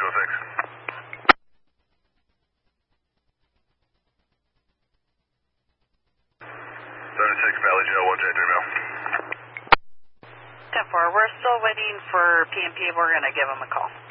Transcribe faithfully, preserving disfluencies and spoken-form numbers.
oh six. seventy-six Valley Gel, one J three mil. ten four, we're still waiting for P and P. We're going to give them a call.